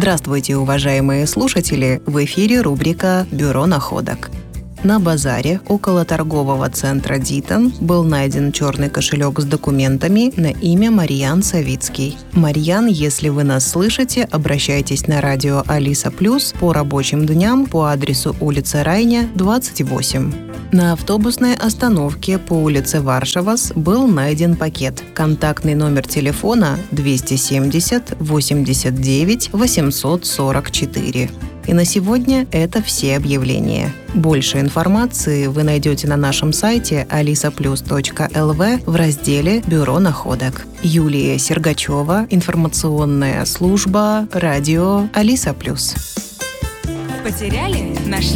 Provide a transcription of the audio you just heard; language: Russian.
Здравствуйте, уважаемые слушатели! В эфире рубрика «Бюро находок». На базаре около торгового центра «Дитон» был найден черный кошелек с документами на имя Марьян Савицкий. Марьян, если вы нас слышите, обращайтесь на радио Алиса Плюс по рабочим дням по адресу улица Райня, 28. На автобусной остановке по улице Варшавас был найден пакет. Контактный номер телефона 270 89 844. И на сегодня это все объявления. Больше информации вы найдете на нашем сайте alisaplus.lv в разделе «Бюро находок». Юлия Сергачева, информационная служба, радио Алиса Плюс. Потеряли? Нашли?